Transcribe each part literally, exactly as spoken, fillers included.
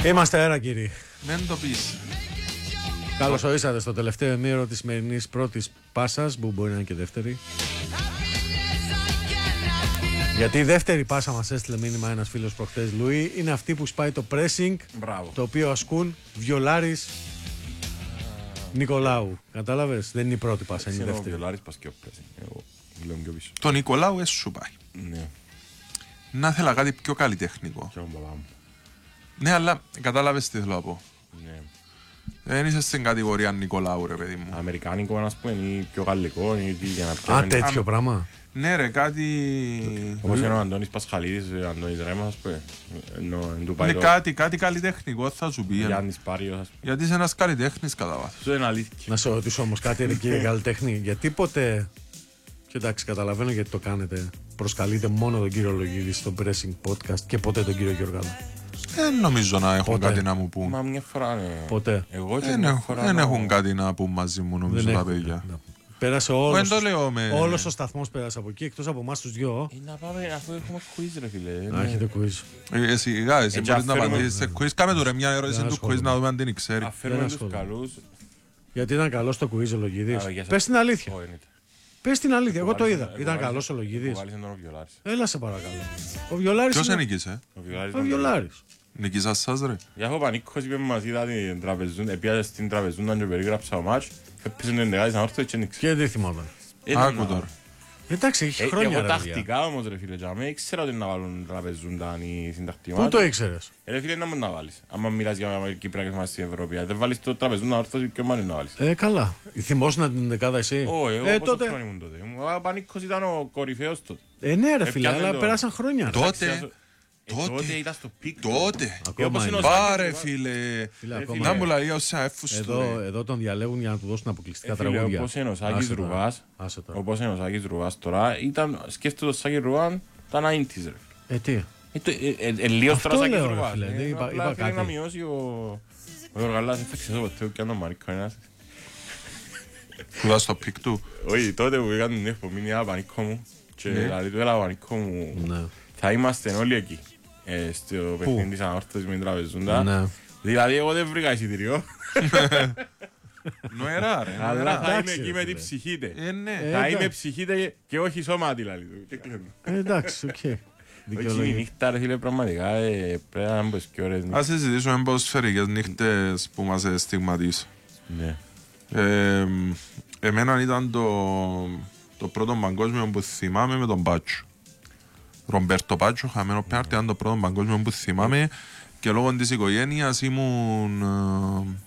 Είμαστε αέρα, κύριοι. Δεν το πεις. Καλώς ορίσατε στο τελευταίο ημίωρο της σημερινής πρώτης πάσας, που μπορεί να είναι και δεύτερη. Γιατί η δεύτερη πάσα μας έστειλε μήνυμα ένας φίλος προχτές, Λουί, είναι αυτή που σπάει το pressing. Μπράβο. Το οποίο ασκούν Βιολάρης Νικολάου. Κατάλαβες, δεν είναι η πρώτη πάσα, είναι η δεύτερη. Ο Βιολάρης πας και ο pressing. Εγώ λέω πιο πίσω. Το Νικολάου έσου σου πάει. Ναι. Να ήθελα κάτι πιο καλλιτεχνικό. Και ο πολλά μου. Ναι, αλλά κατάλαβες τι θέλω να πω. Ναι. Δεν είσαι στην κατηγορία Νικολάου, ρε παιδί μου. Αμερικάνικο, ας πούμε, ή πιο γαλλικό, ή τι για να Α, πιάσουμε. τέτοιο πράγμα. Ναι, ρε, κάτι. Όπως είναι ο Αντώνης Πασχαλίδης, ο Αντώνης Ρέμας, ας πούμε. Ενώ εν του πάει Είναι το κάτι, κάτι καλλιτεχνικό, θα σου πει. Γιάννης Πάριος, ας πούμε. Γιατί είσαι ένας καλλιτέχνης κατά βάθος. Αυτό είναι αλήθεια. Να σε ρωτήσω όμως κάτι, ρε κύριε καλλιτέχνη, γιατί ποτέ. Και εντάξει, καταλαβαίνω γιατί το κάνετε. Προσκαλείτε μόνο τον κύριο Λογίδη στο Pressing Podcast και ποτέ τον κύριο Γιωργάνο. Δεν νομίζω να έχουν Ποτέ. κάτι να μου πούν. Μα μια φορά, ναι. Ποτέ. Εγώ και Δεν μια έχουν, φορά. δεν να- έχουν κάτι να πούν μαζί μου, νομίζω, τα έχουν, παιδιά. ναι. Πέρασε Δεν όλος, το λέω με. όλος ο σταθμός πέρασε από εκεί, εκτός από εμάς τους δυο. Ε, να πάμε, αφού έχουμε quiz, ρε φίλε. Α, έχετε quiz. Ε, Εσύ, γά, εσύ Έτσι, μπορείς να αφαίρουμε- απαντήσεις σε quiz. Κάμε τώρα μια ερώτηση Δεν του quiz ασχολούμαι. να δούμε αν την ξέρει. Αφαίρουμε Δεν τους ασχολούμαι. καλούς. Γιατί ήταν καλός το quiz ο Λογίδης. Άρα, για σας. Πες την αλήθεια. Ω, είναι. Πες την αλήθεια, εγώ το Βάλεις- είδα. εγώ Ήταν βάλεις- καλός ο Λογίδης. εγώ βάλεις τον ο Βιολάρης. Έλα σε παρακαλώ. Ο Βιολάρης Ποιος είναι... νίκησε? Ο Βιολάρης Ο ήταν- Βιολάρης. Νικήσας σας, ρε. Για έχω πανίκος, είπε μας είδα την τραπεζούν, επίαζε στην τραπεζούν και περίγραψα ο μάτς, έπαιζε την δεκάδες ανόρθωση και νίξε. Και δεν θυμόταν. Άκου τώρα. Εντάξει, έχει Ε, χρόνια Εγώ ρε παιδιά. τακτικά όμως ρε φίλε, τζάμε, ήξερα ότι να βάλουν τραπεζούνταν οι συντακτημάτες. Πού το ήξερες? Ε, ρε φίλε, να μου να βάλεις. Άμα μιλάς για Κύπρα και μας στην Ευρώπη, δεν βάλεις το τραπεζούνταν όρθωση και μάλλον να βάλεις. Ε, καλά. Θυμόσουν την δεκάδα εσύ. Όχι, εγώ ε, πόσο τότε... χρόνο ήμουν τότε. Ο Πανίκος ήταν ο κορυφαίος τότε. Ε, ναι, ρε φίλε, Έπιανε αλλά το- πέρασαν χρόνια. ρε. Τότε. Ε, Τότε. Τότε ήταν στο πικ. Τότε. Ακόμα όπως είναι είναι. ο Πάρε, Σάκης, φίλε. Φίλε, Ε, ακόμα φίλε. Να μου λέει ως έφους του. Εδώ, εδώ τον διαλέγουν για να του δώσουν αποκλειστικά Ε, φίλε, τραγούδια. όπως είναι ο Σάκης Άσε τώρα. Ρουβάς, Άσε τώρα. όπως είναι ο Σάκης Ρουβάς τώρα, ήταν, σκέφτεται το Σάκη Ρουβάν, τα ενενήντα ρε. Ε, τι. Ε, το- ε, ε, ε, Λίγο Αυτό τώρα Σάκης λέω, ρε Ρουβάς. φίλε, ε, δεν είπα- απλά είπα θέλει κάτι. να μειώσει ο ο Γιωργαλάς, δεν θα ξέρω ποτέ και αν τον Μαρίκο ένας. Που δω στο πικ του. Όχι, τότε που έκαναν την εκπομπή μια πανίκο μου και Ναι. δηλαδή του έλαβα πανίκο μου, Ναι. θα είμαστε όλοι εκεί. ε, Στο παιχνίδι της ανόρθωσης με την τραπεζούντα. Ναι. Δηλαδή εγώ δεν βρήκα εισιτήριο, Νοερά, ρε. αλλά νοερά. θα είμαι εντάξει, εκεί ρε με φίλε. την ψυχή τε. Ε, ναι. Ε, Θα είμαι εντάξει. ψυχή τε και όχι σώμα δηλαδή του. Και κλείνω. Ε, εντάξει, οκ. Όχι η Δικαιολογία. νύχτα ρε φίλε πραγματικά ε, πρέπει να μπω και ώρες. Ας συζητήσουμε ποδοσφαιρικές νύχτες που μας στιγματίσουν. Ναι. Ε, εμένα ήταν το, το πρώτο παγκόσμιο που θυμάμαι με τον Πάτσο. Ρομπέρτο Πάτσο, χαμένο πέναρτι, ήταν το πρώτο παγκόσμιο που θυμάμαι και λόγω της οικογένειας ήμουν... ε,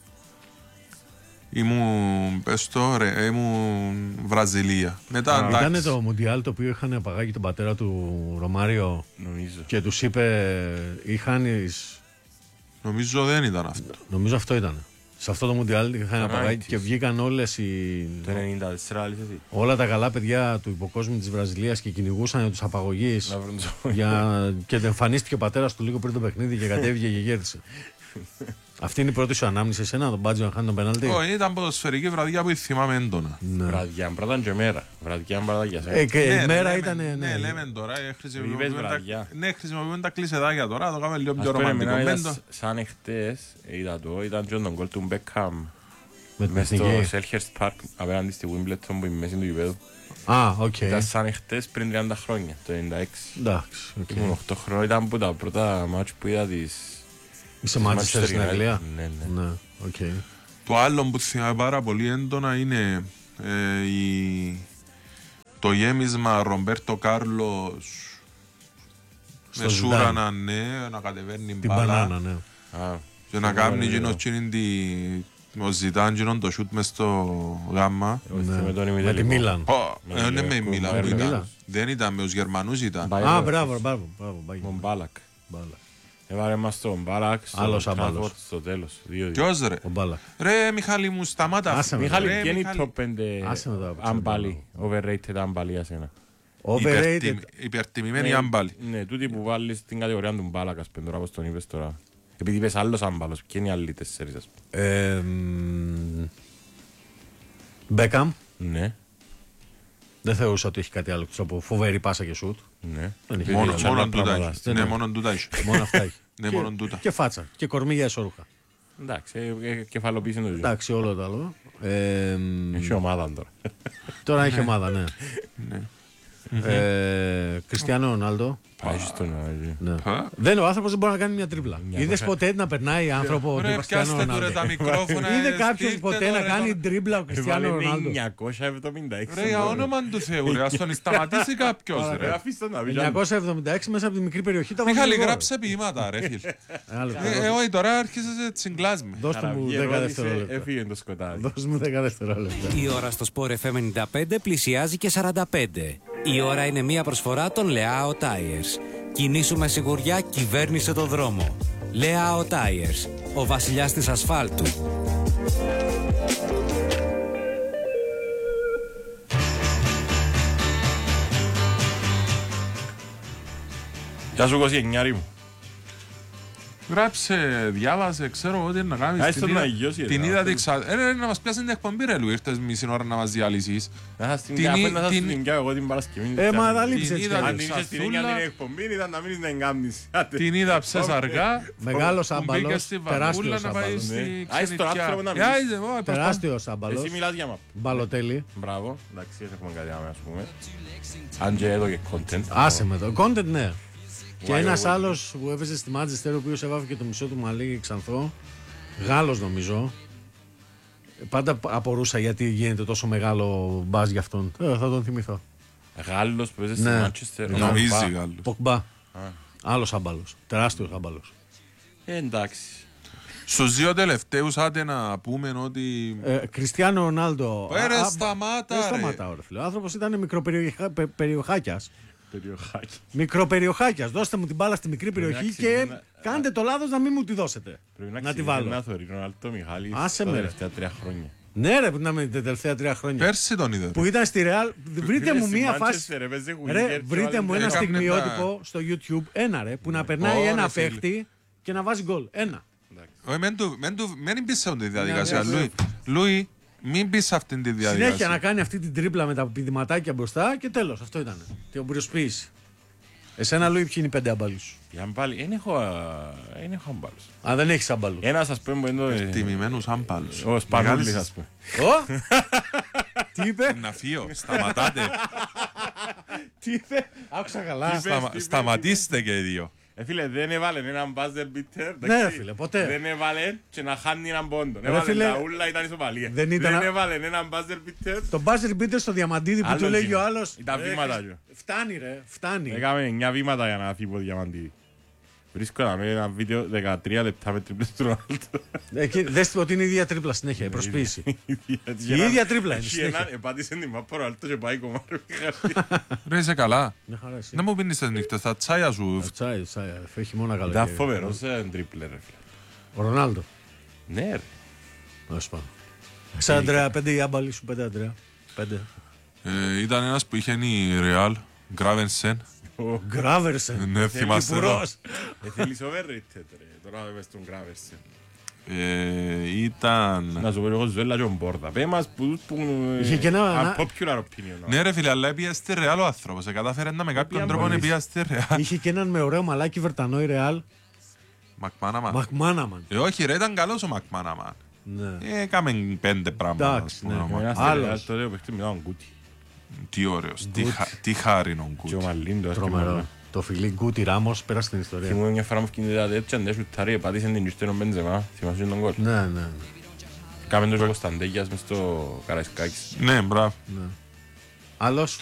ήμουν, πες το, ρε, ήμουν Βραζιλία. Μετά Ήταν εντάξει, το Μουντιάλ το οποίο είχαν απαγάγει τον πατέρα του Ρωμάριο Νομίζω. και τους είπε ή χάνεις. νομίζω δεν ήταν αυτό. Νομίζω αυτό ήταν. Σε αυτό το Μουντιάλ είχαν απαγάγει ενενήντα. και βγήκαν όλες οι... Το ενενήντα τέσσερα άλλες εσύ. όλα τα καλά παιδιά του υποκόσμου της Βραζιλίας και κυνηγούσαν τους απαγωγείς Να βρουν το... για... και εμφανίστηκε ο πατέρας του λίγο πριν το παιχνίδι και κατέβηκε και κέρδισε. Αυτή είναι η πρώτη σου ανάμνηση εσένα, τον Μπάτζο να χάνει τον πέναλτι. Όχι, ήταν ποδοσφαιρική βραδιά που θυμάμαι έντονα. Βραδιά, πρώτα και μέρα. Βραδιά, πρώτα για σένα. Ε, και Ναι, η μέρα λέμε- ήταν. Ναι, Ναι, λέμε τώρα. ε, χρησιμοποιούμε Είπες τα- βραδιά. Ναι, χρησιμοποιούμε τα κλεισεδάκια τώρα. Το κάνουμε λίγο Ας πιο πούμε, ρομαντικό. εμένα Μεν ήταν το- σ- σαν εχθές, είδα το, ήταν και τον γκολ του Μπέκχαμ με την μες στο εθνική. Selhurst Park απέναντι στη Wimbledon που είναι μέση του γηπέδου. Α, οκ. Ήταν σαν εχθές πριν τριάντα χρόνια, το ενενήντα έξι. Εντάξει. οκ. Ήμουν οκτώ χρόνια, ήταν από τα πρώτα μάτς που είδα της... Είσαι της Manchester στην United. Αγγλία. Ναι, ναι. Ναι, οκ. Το άλλο που θυμάμαι πάρα πολύ έντονα είναι ε, η... το γέμισμα Ρομπέρτο Κάρλος Στο με Ζιντάν. σούρανα, ναι, να κατεβαίνει Την μπάλα μπανάνα, ναι. Α, και να κάνει ναι, εκείνο ναι. εκείνη τη- ο Ζητάν εκείνον το σούτ μες στο γάμμα. όχι, Ναι. με τον Με τη ημιτελικό. Μίλαν. Πω, Με ε, ναι, με Λεβερκού- Μίλαν με που Μίλαν. ήταν. Δεν ήταν, με τους Γερμανούς ήταν. Μπάι- Α, μπράβο, μπράβο. μπράβο, μπάγει. Τον Μπάλακ. Μπάλα. Έβαλε μας τον Μπάλακ στο Άλλος Trafford άμπαλος. στο τέλος. δύο δύο. Ποιος ρε. Ο Μπάλα. Ρε Μιχάλη μου, σταμάτα. Άσε με, Μιχάλη, Ρε, ποιο είναι η Μιχάλη. top πέντε Άσε με τώρα που άμπαλοι, overrated άμπαλοι για σένα. Overrated. Υπερτιμη- Υπερτιμημένη Ναι, άμπαλη. Ναι, τούτη που βάλεις στην κατηγορία του Μπάλακα, ας πούμε, τώρα όπως τον είπες τώρα. Επειδή είπες άλλος άμπαλος, ποιοι είναι οι άλλοι τέσσερις, ας πούμε. Ε, μ, Μπέκαμ. Ναι, Δεν θεωρούσα ότι έχει κάτι άλλο εκτός από φοβερή πάσα και σουτ. ναι. Δεν έχει. Μόνο, Υπήρχε μόνο άλλα τούτα πράγματα. έχει. Ναι, μόνο τούτα έχει. Μόνο αυτά έχει. Ναι, μόνο τούτα. Και φάτσα. Και κορμί για εσώρουχα. Εντάξει, ε, ε, κεφαλοποίηση είναι το ίδιο. Εντάξει, όλο το άλλο. Ε, Έχει ομάδα τώρα. τώρα έχει ομάδα, ναι. Ναι. ε, Κριστιανό Ρονάλντο. Πάει στον Άγιο. Ναι. Α. Δεν, ο άνθρωπο δεν μπορεί να κάνει μια τρίπλα. Μια Είδε κοσα- ποτέ να περνάει άνθρωπο του Ρε, Κριστιανό πιάστε του ρε Ρονάλντο? τα μικρόφωνα. Είδε ε, κάποιο στείλτε ποτέ το, να ρε, κάνει τον- τρίπλα ο Κριστιανό Έβαλε Ρονάλντο? εννιακόσια εβδομήντα έξι. Ρε, για όνομα του Θεού, ρε, ας τον σταματήσει κάποιος, Ρε, ρε. αφήστε τον να πει. εννιακόσια εβδομήντα έξι μέσα από τη μικρή περιοχή τα βάζει Μιχάλη, γκολ. γράψε ποίηματα, ρε, φίλε. Ένα λεπτό. Ε, ε, όχι, τώρα άρχισες να τσιγκλάς με. Δώσ' του μου δέκα δευτερόλεπτα. Έφυγε το σκοτάδι. Δώσ' μου δέκα δευτερόλεπτα. Η ώρα στο Sport εφ εμ ενενήντα πέντε πλησιάζει και σαράντα πέντε. Η ώρα είναι μια προσφορά των Leao Tires. Κινήσου με σιγουριά, κυβέρνησε το δρόμο. Leao Tires, ο βασιλιάς της ασφάλτου. Γεια σου εικοσιεννιά μου. Γράψε, διάβασε, ξέρω ό,τι είναι να κάνεις. Άι, Την στον είδα- Αγιώση, Την ρε, είδα αυτό. δεξα... Ε, ρε, να μας πιάσει την εκπομπή, ρε, Λου, ήρθες μισή ώρα να μας διαλύσεις. Να σας την Την κάνω, εί- να σας την- την κάνω εγώ την Παρασκευή. Ε, μα θα Την λείψει έτσι. είδα κι Αν αλλιώς. την είχες την ίδια την εκπομπή ήταν να μείνεις να εγκάμνεις. Την είδα ψες αργά. Μεγάλος που μπήκε άμπαλος, στη τεράστιος βαρκούλα να πάει άμπαλος. στη Ναι. Άι, στον ξενιτιά. άνθρωπο να Ε, μιλήσεις. άιντε, ω, προς τα- Τεράστιος άμπαλος. Εσύ μιλάς για μαπ. Μπαλοτέλη. Μπράβο. Εντάξει, δεν έχουμε κάτι άλλο, ας πούμε. Αν και εδώ και content. Άσε με το. Content, ναι. Και Why ένας always? άλλος που έπαιζε στη Manchester, ο οποίος έβαφε και το μισό του μαλλί ξανθό. Γάλλος νομίζω. Πάντα απορούσα γιατί γίνεται τόσο μεγάλο μπάζ για αυτόν. Ε, θα τον θυμηθώ. Γάλλος που παίζει στη Ναι. Μάντσεστερ. Νομίζει Γάλλος. Ποκμπά. Άλλος άμπαλος. Τεράστιος άμπαλος. Ε, εντάξει. Στους δύο τελευταίους άντε να πούμε ότι... Ε, Κριστιάνο Ρονάλντο. Ε, ρε, α, α, σταμάτα, Δεν ρε. σταματάω, ρε φίλε. Ο άνθρωπος ήταν μικροπεριοχάκιας. Περιοχάκι. Μικροπεριοχάκιας. Δώστε μου την μπάλα στη μικρή περιοχή να και ξεκινά- κάντε το λάθος να μην μου τη δώσετε. Πρέπει να Να τη ξεκινήσει βάλω. να θωρεί Ρονάλντο Μιχάλη Άσε τα με, ρε. τελευταία τρία χρόνια. Ναι, ρε, που ήταν με τα τελευταία τρία χρόνια. Πέρσι τον είδε. Που ήταν στη Real. Βρείτε μου μία φάση. Ρε, βρείτε μου ένα Έκανε στιγμιότυπο στο YouTube. Ένα ρε, που να περνάει Ωραία, ένα φίλε. παίχτη και να βάζει γκολ. Ένα. Όχι, μεν του- μεν του- μην μπεις σε αυτή τη διαδικασία, ναι, Λούι. Λούι, μην μπεις σε αυτή τη Συνέχεια να διαδικασία. κάνει αυτή την τρίπλα με τα πηδηματάκια μπροστά και τέλος. Αυτό ήταν. Την ομπριοσποίηση. Εσένα, Λούι, ποιοι είναι οι πέντε αμπάλους σου? Για πάλι, δεν έχω, α, δεν έχω αμπάλους. Α, δεν έχεις αμπάλους. Ένα σας πούμε που είναι το... Τιμημένους άμπαλους. Ο Σπανούλης, ας πούμε. Ω! Τι είπε, Να φύγω, σταματάτε. τι είπε. Άκουσα καλά. Σταμα- Σταματήστε και οι δύο. Ε, φίλε, δεν έβαλε έναν buzzer beater. Ναι, ρε, εντάξει. φίλε, ποτέ. Δεν έβαλε και να χάνει έναν πόντο. Ρε, Έβαλε φίλε, τα ούλα, ήταν ισοπαλία. δεν ήταν α- έβαλε έναν buzzer beater. Το buzzer beater στο διαμαντίδι που Άλλος του λέγει είναι. ο άλλος. Ήταν «Ρε, βήματα, Χρυσ- ρε». Φτάνει, ρε, φτάνει. Έκαμε εννιά βήματα για να φύγει από διαμαντίδι. Βρίσκω να με ένα βίντεο δεκατρία λεπτά με τρίπλες του Ρονάλντο. Εκεί, δες ότι είναι η ίδια τρίπλα συνέχεια, η προσποίηση. Η ίδια τρίπλα είναι, συνέχεια. Επάτησε την μάπα ο Ρονάλντο και πάει κομμάτι. Ρε, είσαι καλά. Μια χαρά εσύ. Να μου πίνεις τις νύχτες, τα τσάια σου. Τσάι, τσάι, έχει μόνο καλό. Ήταν φοβερός τρίπλε ρε φίλε. Ο Ρονάλντο. Ναι ρε. Να σου πάω. Σαν Αντρέα, πέντε η άμπαλη σου, πέντε Αντρέα. Πέντε. Ε, Ήταν ένας που είχε η Ρεάλ, Γκράβενσεν. Γκράβερσεν. Ναι, θυμάστε το. Κυπουρός. Ε, θέλεις overrated ρε. Τώρα μες στον Γκράβερσεν. Ε, Ήταν... Να σου πω εγώ Ζουέλα και ο Μπόρδα. Πέ μας που... Είχε και ένα- Unpopular opinion. Ναι ρε φίλε, αλλά πήγε στη Ρεάλ ο άνθρωπος. Ε, Κατάφερε να με κάποιον Πήγαν τρόπο να πολύ. πήγε στη Ρεάλ. Είχε και έναν με ωραίο μαλάκι Βερτανό η Ρεάλ. Μακμάναμαν. Μακμάναμαν. Ε, όχι ρε, ήταν καλός ο Μακμάναμαν. Ναι. Ε, Έκαμε πέντε πράγματα. Εντάξει, ας πούμε, ναι. ο Μακ- Ένας Άλλος. τελειάς τότε ο παίχτης μιλάω Γκούτι. Τι ωραίος. Τι χα- Τι χάριν ο Και ο Γκούτ. Μαλίντο. Τρομερό. Το φιλί Γκούτι Ράμος πέρασε στην ιστορία. Θυμούμαι μια φορά μου φκίνεται τέτοια, δεν σουτάρει, επάτησε την Ιουστένο Μπέντζεμα. Θυμάσαι τον κόλ. Ναι, ναι, ναι. Κάμε τον Κωνσταντέγιας μες στο Καραϊσκάκης. Ναι, μπράβο. Άλλος.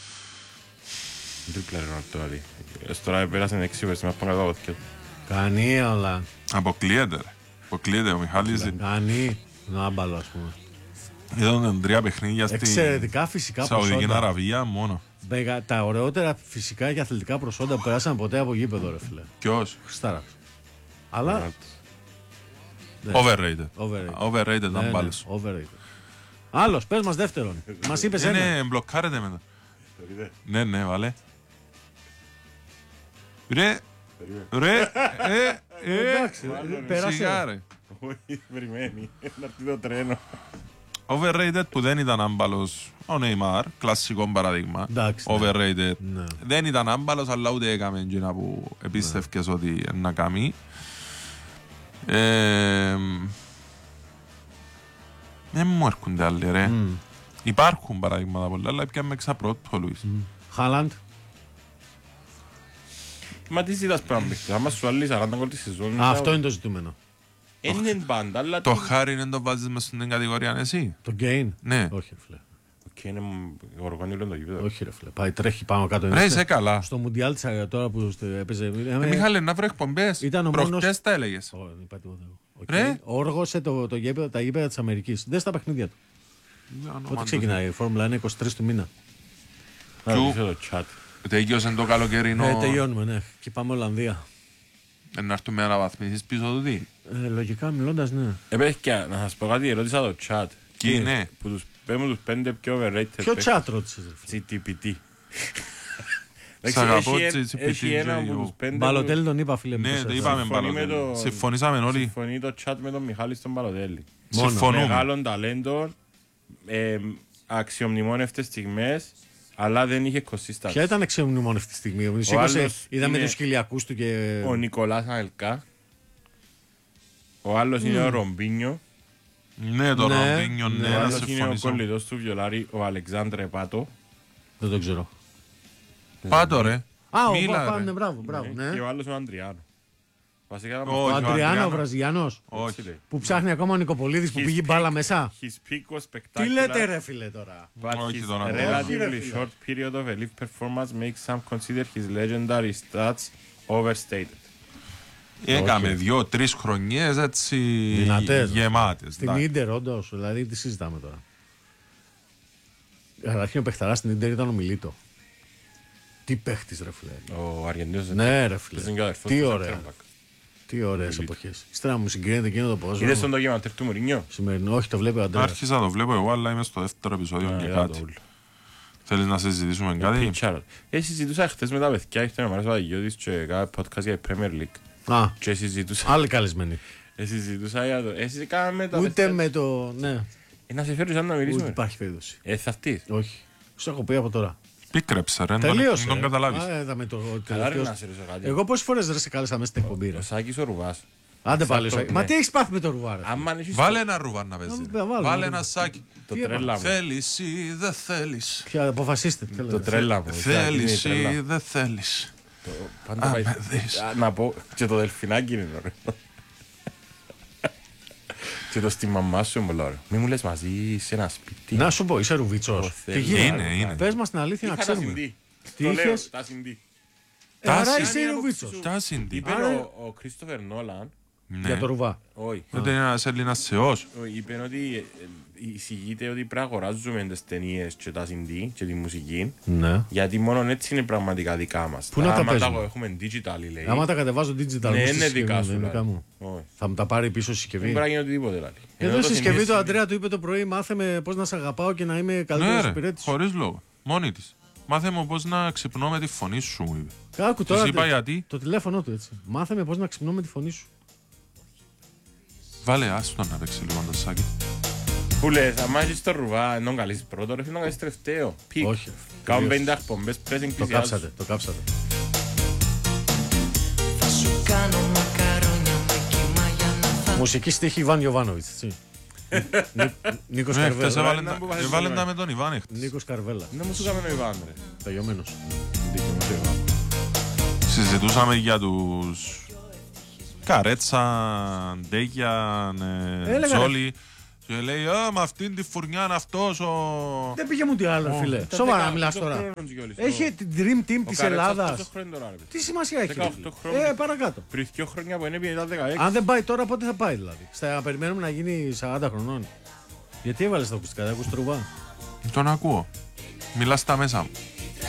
Τρίπλα ρε Ρονάλντο δηλαδή. Ε, Τώρα πέρασαν έξι ώρες, μας πάνε κάτω από το Κάνει όλα. Αποκλείεται ρε. Αποκλείεται ο Μιχάλης. Κάνει. Να άμπαλο, ας πούμε. Ήταν τρία παιχνίδια στη Εξαιρετικά φυσικά Σαουδική προσόντα. Αραβία μόνο. Μεγα- Τα ωραιότερα φυσικά και αθλητικά προσόντα που περάσαν ποτέ από γήπεδο, ρε φίλε. Ποιος? Χριστάρα. Αλλά. Ναι. Overrated. Overrated. Overrated Ναι, ήταν ναι, πάλι σου. overrated. Άλλος, πες μας δεύτερον. Μας είπες ένα. Είναι μπλοκάρετε μετά. Ναι, ναι, βάλε. Ρε, ρε, ε, ε, Εντάξει, πέρασε. σιγά ρε. Όχι, περιμένει. Να έρθει το τρένο. Overrated που δεν ήταν άμπαλος ο Neymar, κλασικό παραδείγμα. Εντάξει, ναι. Overrated. Ναι. Δεν ήταν άμπαλος, αλλά ούτε έκαμε εκείνα που επίστευκες ναι. ότι να κάνει. Ε, δεν μου έρχονται άλλοι ρε. Mm. Υπάρχουν παραδείγματα πολλά, αλλά πιάμε ξαπρότο ο Λουίς. Χάλαντ. Μα τι ζητάς πράγμα, άμα σου άλλοι σαράντα γκολ τη σεζόν. Αυτό είναι το ζητούμενο. Είναι πάντα, αλλά... Το χάρι είναι το βάζεις μες στην κατηγορία εσύ. Το γκέιν. Ναι. Όχι ρε φίλε. Και είναι οργανήλο το γήπεδο. Όχι ρε φίλε. Πάει τρέχει πάνω κάτω. Ρε είσαι καλά. Στο Μουντιάλ της τώρα που έπαιζε. Ε, Μιχάλη, να βρω εκπομπές. Προχτές τα έλεγες. Όχι, δεν είπα τίποτα. Ρε. Όργωσε το, το γήπεδο, τα γήπεδα της Αμερικής. Δεν στα παιχνίδια του. Πότε ξεκινάει η Φόρμουλα, είναι είκοσι τρεις του μήνα. Θα ρωτήσω το chat. Τελειώσε το καλοκαιρινό. Ε, τελειώνουμε, ναι. Και πάμε Ολλανδία. Ε, να έρθουμε αναβαθμίσεις πίσω του τι. Ε, λογικά μιλώντας, ναι. Ε, παιδιά, να σας πω κάτι, ρώτησα το chat. Τι είναι. Που τους πέμουν τους πέντε πιο overrated. Ποιο chat ρώτησες? τζι τι πι τι. Σ' αγαπώ τζι τι πι τι. Έχει ένα από τους πέντε... Μπαλοτέλη τον είπα, φίλε μου. Ναι, το είπαμε Μπαλοτέλη. Συμφωνήσαμε όλοι. Συμφωνεί το chat με τον Μιχάλη στον Μπαλοτέλη. Συμφωνούμε. Μεγάλων ταλέντων, αξιομνημόνευτες στιγμές, αλλά δεν είχε κοσίσταση. Ποια ήταν αξιομνημόνευτη στιγμή? Είδαμε τους χιλιακούς του και... Ο Νικολάς Ανελκά. Ο άλλος είναι ο Ρομπίνιο. Ναι, το Ρομπίνιο, ναι, ο να άλλος είναι ο συμφωνήσω. κολλητός του Βιολάρη, ο Αλεξάνδρε Πάτο. Δεν το ξέρω. Πάτο ρε. Α, ο Μίλα, Πάτο, ρε. ναι, μπράβο, μπράβο. ναι. Και ο άλλος ο Αντριάνο. Βασικά, Όχι, Ο ο Αντριάνο, ο Αντριάνο. Βραζιλιάνος, Όχι. που ψάχνει ακόμα ο Νικοπολίδης που His πήγε peak- μπάλα μέσα. His peak was spectacular. Τι λέτε ρε φίλε τώρα? But Όχι his τον Αντριάνο. relatively short period of elite performance makes some consider his legendary stats overstated. Έκαμε δύο-τρεις χρονιές έτσι Δυνατές. γεμάτες. Στην εντάξει. Ίντερ, όντως, δηλαδή τι συζητάμε τώρα. Καταρχήν ο παιχταράς στην Ίντερ ήταν ο Μιλίτο. Τι παίχτης ρε φίλε. Ο Αργεντίνος Ναι ρε φίλε. παίζει και ο αδερφός Τι του ωραία. center back. Τι ωραίες εποχές. Ύστερα μου συγκρίνεται εκείνο το Είδες ποδόσφαιρο. τον ντοκιμαντέρ του Μουρίνιο. Σημερινό, όχι το βλέπει ο Αντρέας. Άρχισα να το βλέπω εγώ, αλλά είμαι στο δεύτερο επεισόδιο και είδα κάτι. το ούλο. Θέλεις να συζητήσουμε κάτι? Πιτσάρο. Ε, συζητούσα χτες με τα παιδιά, έχετε να μ' αρέσει ο Αγιώτης και κάνα podcast για η Premier League. Α, Και συζητούσα, άλλοι καλεσμένοι. ε, συζητούσα για το... Εσείς κάναμε τα Ούτε παιδιά. με το. Ναι, Ε, να σε φέρω σαν να ούτε μιλήσουμε. υπάρχει περίπτωση. Ε, θα αυτείς. Όχι. Σου έχω πει από τώρα. Πίκρεψε ρε, τον- Τελείωσε. τον ε. καταλάβεις. Α, είδαμε το Καλά ρε τελευταίο. να σε ρωτήσω κάτι. Εγώ πόσες φορές δεν σε κάλεσα μέσα στην εκπομπή, ρε. Ο Σάκης ο Ρουβάς. Άντε πάλι. το- Σάκη. Μα ναι. τι έχεις πάθει με το ρουβάρε. Άμα έχεις Βάλε ένα ρούβα να παίζει. Να βάλω, Βάλε να ένα βάλω. σάκι. το Τι τρέλα μου. Θέλεις ή δεν θέλεις. Ποια αποφασίστε. τι Το λέτε. τρέλα μου. Θέλεις Είναι η τρέλα. ή δεν θέλεις. Το- πάντα πάει- με δεις. Α, Να πω και το δελφινάκι είναι ωραίο. Και το στη μαμά σου μου λέω. Μη μου λες μαζί σε ένα σπίτι. Να σου πω, είσαι ρουβιτσός. Ω, Τι Θεέ. γίνεται. Είναι, είναι. Πες μας την αλήθεια να Είχα τα ξέρουμε. συντή. Τι Το λέω, είχες? τα συντή. Ε, Άρα Τάση. είσαι ρουβίτσος. Τα συντή. Είπε Άρα- ο- ο Κρίστοφερ Νόλαν, Για το ρουβά. όχι, Δεν είναι ένας Έλληνας θεός. είπε ότι ε, ε, εισηγείται ότι πρέπει να αγοράζουμε τις ταινίες και τα συντή και τη μουσική, Ναι. γιατί μόνο έτσι είναι πραγματικά δικά μας. Πού να τα Άμα παίζουμε? έχουμε digital, λέει. Άμα τα κατεβάζω digital, Ναι, μου στη είναι συσκευή, δικά σου, είναι δικά δηλαδή. μου. Όχι. Θα μου τα πάρει πίσω στη Δεν συσκευή. μπορεί να γίνει οτιδήποτε, δηλαδή. Εδώ Ενώ στη το συσκευή του συνέστημα- Αντρέα του είπε το πρωί, μάθε με πώς να σε αγαπάω και να είμαι Ναι καλύτερος ρε, υπηρέτης. χωρίς λόγο. Μόνη της. Μάθε μου πώς να ξυπνώ με τη φωνή σου, μου είπε. Άκου Της τώρα είπα τε- γιατί. το τηλέφωνο του έτσι. Μάθε με πώς να ξυπνώ με τη φωνή σου. Βάλε άστον να παίξει λίγο το σάκι. Που λες, άμα έχεις το ρουβά, ενώ καλείς πρώτο, ρε φίλε, να καλείς τελευταίο. Πικ. Όχι. Κάνουν τελείωσε. πενήντα εκπομπές, pressing Το πλησιάζουν. κάψατε, το κάψατε. Θα σου κάνω μακαρόνια με κύμα για να φας. Μουσική στίχη Ιβάν Γιοβάνοβιτς, έτσι. Νί- Νίκος Ναι, χτες Καρβέλα. έβαλε ένα τα- που βάζει έβαλε στο τα νόημα. με τον Ιβάν χτες. Νίκος Καρβέλα. Να μου σου κάνουμε ο Ιβάν, ρε. Τελειωμένος. Δίκιο μου το Ιβάν. Συζητούσαμε για τους Καρέτσα, Ντέγια, Έλεγα, Ζόλι. Και λέει, α, με αυτήν τη φουρνιά είναι αυτός ο... Δεν πήγε μου τι άλλο, φίλε. Τα Σοβαρά δέκα- μιλάς δέκα τώρα. χρόνων κιόλας. Έχει την Dream Team Ο της Καρέτσας πόσο Ελλάδας. χρόνο τώρα, ρε παιδί. Τι σημασία έχει, ρε δεκαοκτώ φίλε. χρόνια. Ε, παρακάτω. Πριν δύο χρόνια που είναι, πήγε τα δεκαέξι. Αν δεν πάει τώρα, πότε θα πάει δηλαδή. Στα περιμένουμε να γίνει σαράντα χρονών. Γιατί έβαλες τα ακουστικά, δεν ακούς τρουβά. Τον ακούω. Μιλά στα μέσα μου.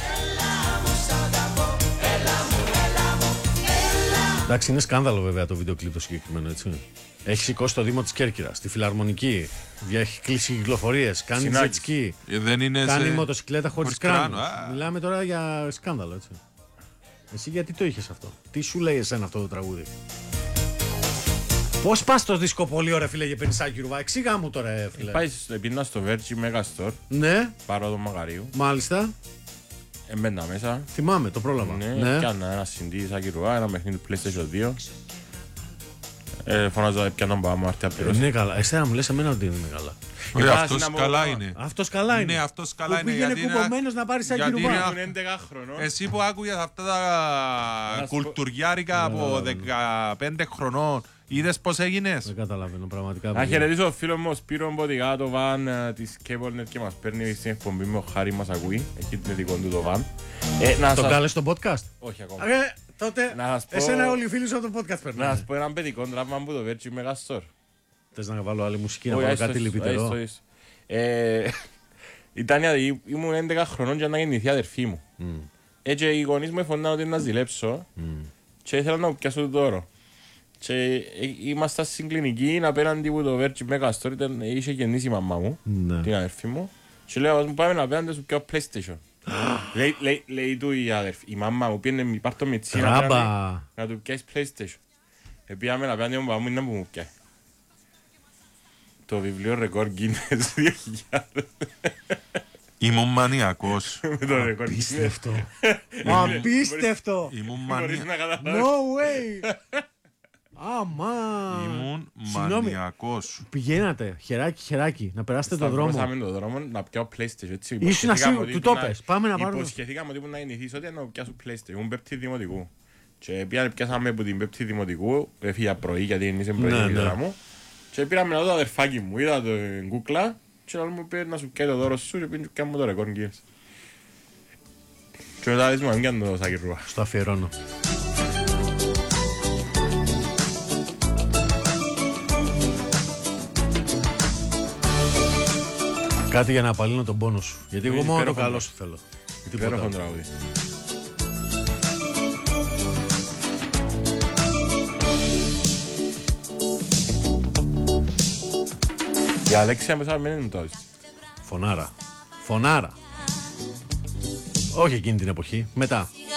Εντάξει, είναι σκάνδαλο βέβαια το βίντεο κλιπ το συγκεκριμένο, έτσι. Έχει σηκώσει το Δήμο της Κέρκυρας, στη Φιλαρμονική. Έχει κλείσει κυκλοφορίες, κάνει Συνάκης. jet ski, Ε, Δεν είναι κάνει σε... μοτοσυκλέτα χωρίς χωρίς κράνο. κράνο, α. Μιλάμε τώρα για σκάνδαλο, έτσι. Εσύ γιατί το είχες αυτό. Τι σου λέει εσένα αυτό το τραγούδι. Πώς πας στο δισκοπολείο ρε φίλε για πενισάκι ρουβά, εξήγα μου τώρα ρε φίλε. Πάει στο, πίνα στο Virgin Megastore, Ναι, πάρω το Μαγαρίου, μάλιστα. έμπαινα μέσα. Θυμάμαι, το πρόλαβα. Ναι, Ναι. πιάνα ένα συντή σάκι ρουβά, ένα παιχνίδι του PlayStation δύο. Ε, φωνάζω πιάνω μπα μου αρτιά πληρώσει. Είναι καλά. Εσένα μου λες εμένα ότι είναι καλά. Ωραία, Υπάρχει αυτός να καλά πω- είναι. Αυτός καλά είναι. Ναι, αυτός καλά Που είναι. πήγαινε γιατί είναι- κουμπωμένος να πάρει σάκι γιατί ρουβά. είναι- Ήμουν έντεκα χρονών. Εσύ που άκουγες αυτά τα Να σου πω- κουλτουριάρικα από δεκαπέντε χρονών, είδες πώς έγινες. Δεν καταλαβαίνω πραγματικά. Να χαιρετήσω τον φίλο μου ο Σπύρο Μποτικά, το βαν ε, της Cablenet και μας παίρνει στην εκπομπή με ο Χάρη μας ακούει. Έχει την δικό του το βαν. Ε, να Τον σας- κάλεσε στο podcast. Όχι ακόμα. Ε, τότε Να σας πω- εσένα όλοι οι φίλοι σου από το podcast Να περνάνε. σας πω έναν παιδικό τραύμα που το Virgin Megastore. Θες να βάλω άλλη μουσική, να Όχι, βάλω άιστο, κάτι άιστο, λυπητερό. άιστο, άιστο. Ε, Ήταν, η- ήμουν έντεκα χρονών και να γεννηθεί η αδερφή μου. Έτσι οι γονείς μου φωνάνε ότι να ζηλέψω και ήθελα να μου πιάσω το δώρο. Και ε, ήμασταν στην κλινική απέναντι που το Virgin Megastore ήταν, είχε γεννήσει η μαμά μου, Ναι. την αδερφή μου. Και λέω, μου πάμε απέναντι σου πιάω PlayStation. λέει, λέει, λέει του η αδερφή, η μαμά μου πήγαινε, πάρ' το μητσί να, Τράμπα. πιάμε- να του πιάσεις PlayStation. Επήγαμε απέναντι μου, παπά μου είναι να μου πιάει. Το βιβλίο ρεκόρ Guinness δύο χιλιάδες. Ήμουν μανιακός. Με το ρεκόρ Guinness. Απίστευτο. Απίστευτο. Ήμουν Μπορείς μανια- να καταλάβεις. No way. Αμά. Ήμουν Συγγνώμη. μανιακός. Πηγαίνατε χεράκι χεράκι να περάσετε τον δρόμο. Σταυρώσαμε τον δρόμο να πιάω PlayStation. Έτσι, Ήσουν υποσχεθήκαμε ασίγουρο, ότι του το ήμουν- πες. Πάμε να πάρουμε. Υποσχεθήκαμε ότι ήμουν να γεννηθείς ότι να πιάσω PlayStation. Ήμουν πέπτη δημοτικού. Και πιάνε- πιάσαμε από την πέπτη δημοτικού, έφυγα πρωί γιατί γεννήσε πρωί Ναι, η ναι. μητέρα μου. Και πήραμε να δω το αδερφάκι μου, είδα την κούκλα και άλλο μου είπε να σου πιάει το δώρο σου και πήγαινε και κάνουμε το ρεκόρ Guinness. Και μετά λες μου αν κάνω το σάκι ρούχα. Στο αφιερώνω. Κάτι για να απαλύνω τον πόνο σου. Γιατί εγώ Είναι μόνο το υπέροχο. καλό σου θέλω. Τίποτα Υπέροχο άλλο. τραγούδι. Η Αλέξια μέσα μην είναι τώρα. Φωνάρα. Φωνάρα. Όχι εκείνη την εποχή. Μετά.